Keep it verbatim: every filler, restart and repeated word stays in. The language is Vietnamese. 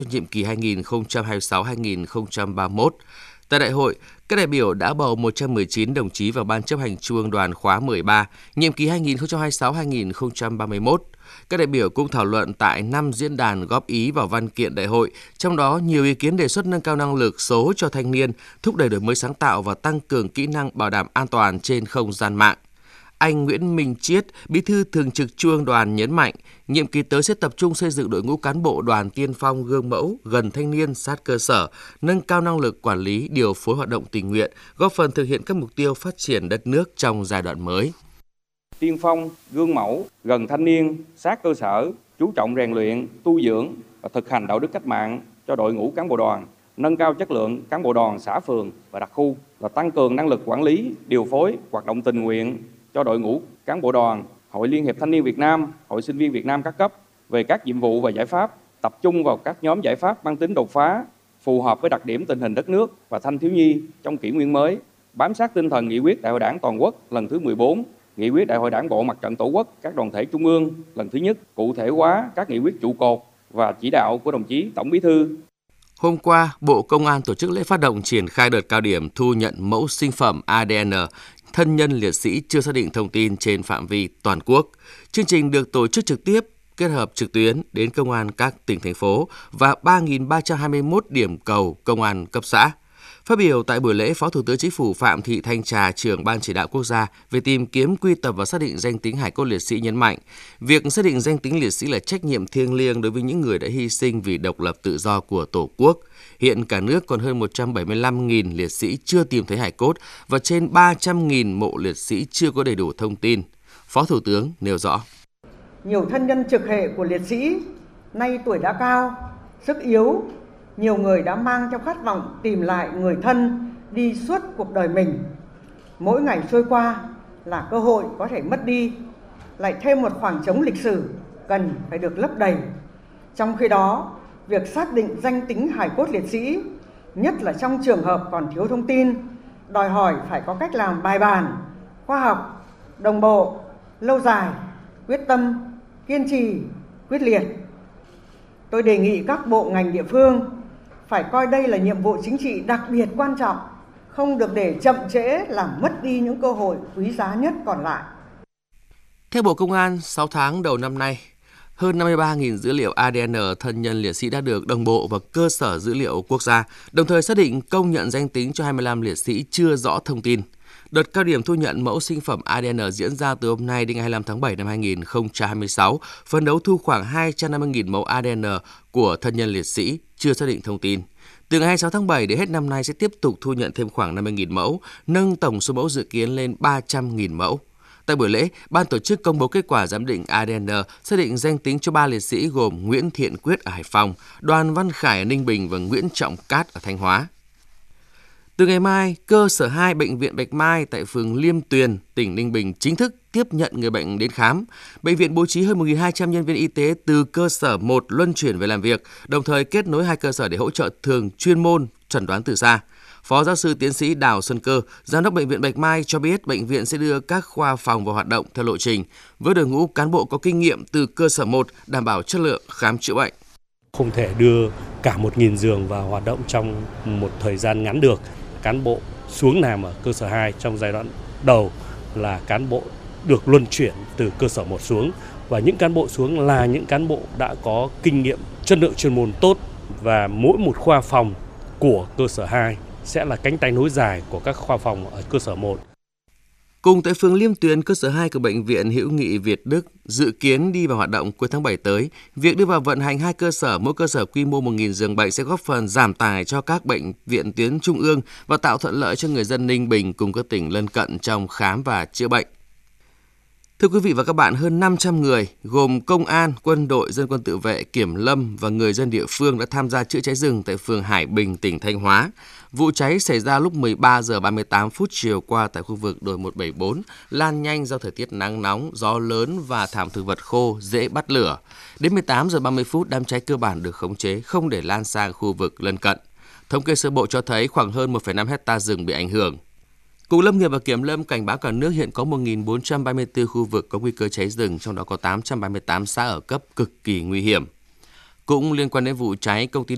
nhiệm kỳ hai nghìn không trăm hai mươi sáu đến hai nghìn không trăm ba mươi mốt. Tại đại hội, các đại biểu đã bầu một trăm mười chín đồng chí vào Ban chấp hành Trung ương Đoàn khóa mười ba, nhiệm kỳ hai nghìn không trăm hai mươi sáu đến hai nghìn không trăm ba mươi mốt. Các đại biểu cũng thảo luận tại năm diễn đàn góp ý vào văn kiện đại hội, trong đó nhiều ý kiến đề xuất nâng cao năng lực số cho thanh niên, thúc đẩy đổi mới sáng tạo và tăng cường kỹ năng bảo đảm an toàn trên không gian mạng. Anh Nguyễn Minh Chiết, Bí thư Thường trực Trung ương Đoàn nhấn mạnh, nhiệm kỳ tới sẽ tập trung xây dựng đội ngũ cán bộ đoàn tiên phong gương mẫu, gần thanh niên, sát cơ sở, nâng cao năng lực quản lý, điều phối hoạt động tình nguyện, góp phần thực hiện các mục tiêu phát triển đất nước trong giai đoạn mới. Tiên phong, gương mẫu, gần thanh niên, sát cơ sở, chú trọng rèn luyện, tu dưỡng và thực hành đạo đức cách mạng cho đội ngũ cán bộ đoàn, nâng cao chất lượng cán bộ đoàn xã phường và đặc khu, là tăng cường năng lực quản lý, điều phối, hoạt động tình nguyện cho đội ngũ cán bộ đoàn, Hội Liên hiệp Thanh niên Việt Nam, Hội Sinh viên Việt Nam các cấp về các nhiệm vụ và giải pháp, tập trung vào các nhóm giải pháp mang tính đột phá, phù hợp với đặc điểm tình hình đất nước và thanh thiếu nhi trong kỷ nguyên mới, bám sát tinh thần nghị quyết Đại hội Đảng toàn quốc lần thứ mười bốn, nghị quyết Đại hội Đảng bộ Mặt trận Tổ quốc các đoàn thể trung ương lần thứ nhất, cụ thể hóa các nghị quyết trụ cột và chỉ đạo của đồng chí Tổng Bí thư. Hôm qua, Bộ Công an tổ chức lễ phát động triển khai đợt cao điểm thu nhận mẫu sinh phẩm a đê en thân nhân liệt sĩ chưa xác định thông tin trên phạm vi toàn quốc. Chương trình được tổ chức trực tiếp, kết hợp trực tuyến đến công an các tỉnh, thành phố và ba nghìn ba trăm hai mươi mốt điểm cầu công an cấp xã. Phát biểu tại buổi lễ, Phó Thủ tướng Chính phủ Phạm Thị Thanh Trà, trưởng Ban Chỉ đạo Quốc gia về tìm kiếm, quy tập và xác định danh tính hài cốt liệt sĩ nhấn mạnh, việc xác định danh tính liệt sĩ là trách nhiệm thiêng liêng đối với những người đã hy sinh vì độc lập tự do của Tổ quốc. Hiện cả nước còn hơn một trăm bảy mươi lăm nghìn liệt sĩ chưa tìm thấy hài cốt và trên ba trăm nghìn mộ liệt sĩ chưa có đầy đủ thông tin. Phó Thủ tướng nêu rõ. Nhiều thân nhân trực hệ của liệt sĩ nay tuổi đã cao, sức yếu, nhiều người đã mang theo khát vọng tìm lại người thân đi suốt cuộc đời mình. Mỗi ngày trôi qua là cơ hội có thể mất đi, lại thêm một khoảng trống lịch sử cần phải được lấp đầy. Trong khi đó, việc xác định danh tính hài cốt liệt sĩ, nhất là trong trường hợp còn thiếu thông tin, đòi hỏi phải có cách làm bài bản, khoa học, đồng bộ, lâu dài, quyết tâm, kiên trì, quyết liệt. Tôi đề nghị các bộ ngành địa phương phải coi đây là nhiệm vụ chính trị đặc biệt quan trọng, không được để chậm trễ làm mất đi những cơ hội quý giá nhất còn lại. Theo Bộ Công an, sáu tháng đầu năm nay, hơn năm mươi ba nghìn dữ liệu a đê en thân nhân liệt sĩ đã được đồng bộ vào cơ sở dữ liệu quốc gia, đồng thời xác định công nhận danh tính cho hai mươi lăm liệt sĩ chưa rõ thông tin. Đợt cao điểm thu nhận mẫu sinh phẩm a đê en diễn ra từ hôm nay đến ngày hai mươi lăm tháng bảy năm hai nghìn không trăm hai mươi sáu, phấn đấu thu khoảng hai trăm năm mươi nghìn mẫu a đê en của thân nhân liệt sĩ chưa xác định thông tin. Từ ngày hai mươi sáu tháng bảy đến hết năm nay sẽ tiếp tục thu nhận thêm khoảng năm mươi nghìn mẫu, nâng tổng số mẫu dự kiến lên ba trăm nghìn mẫu. Tại buổi lễ, ban tổ chức công bố kết quả giám định a đê en xác định danh tính cho ba liệt sĩ gồm Nguyễn Thiện Quyết ở Hải Phòng, Đoàn Văn Khải ở Ninh Bình và Nguyễn Trọng Cát ở Thanh Hóa. Từ ngày mai, cơ sở hai Bệnh viện Bạch Mai tại phường Liêm Tuyền, tỉnh Ninh Bình chính thức tiếp nhận người bệnh đến khám. Bệnh viện bố trí hơn một nghìn hai trăm nhân viên y tế từ cơ sở một luân chuyển về làm việc, đồng thời kết nối hai cơ sở để hỗ trợ thường chuyên môn, chẩn đoán từ xa. Phó giáo sư tiến sĩ Đào Xuân Cơ, Giám đốc Bệnh viện Bạch Mai cho biết bệnh viện sẽ đưa các khoa phòng vào hoạt động theo lộ trình, với đội ngũ cán bộ có kinh nghiệm từ cơ sở một đảm bảo chất lượng khám chữa bệnh. Không thể đưa cả một nghìn giường vào hoạt động trong một thời gian ngắn được. Cán bộ xuống làm ở cơ sở hai trong giai đoạn đầu là cán bộ được luân chuyển từ cơ sở một xuống, và những cán bộ xuống là những cán bộ đã có kinh nghiệm, chất lượng chuyên môn tốt, và mỗi một khoa phòng của cơ sở hai sẽ là cánh tay nối dài của các khoa phòng ở cơ sở một. Cùng tại phường Liêm Tuyền, cơ sở hai của Bệnh viện Hữu nghị Việt Đức dự kiến đi vào hoạt động cuối tháng bảy tới. Việc đưa vào vận hành hai cơ sở, mỗi cơ sở quy mô một nghìn giường bệnh sẽ góp phần giảm tải cho các bệnh viện tuyến trung ương và tạo thuận lợi cho người dân Ninh Bình cùng các tỉnh lân cận trong khám và chữa bệnh. Thưa quý vị và các bạn, hơn năm trăm người gồm công an, quân đội, dân quân tự vệ, kiểm lâm và người dân địa phương đã tham gia chữa cháy rừng tại phường Hải Bình, tỉnh Thanh Hóa. Vụ cháy xảy ra lúc mười ba giờ ba mươi tám phút chiều qua tại khu vực đồi một bảy bốn, lan nhanh do thời tiết nắng nóng, gió lớn và thảm thực vật khô dễ bắt lửa. Đến mười tám giờ ba mươi phút, đám cháy cơ bản được khống chế, không để lan sang khu vực lân cận. Thống kê sơ bộ cho thấy khoảng hơn một phẩy năm héc ta rừng bị ảnh hưởng. Cục Lâm nghiệp và Kiểm lâm cảnh báo cả nước hiện có một nghìn bốn trăm ba mươi tư khu vực có nguy cơ cháy rừng, trong đó có tám trăm ba mươi tám xã ở cấp cực kỳ nguy hiểm. Cũng liên quan đến vụ cháy, công ty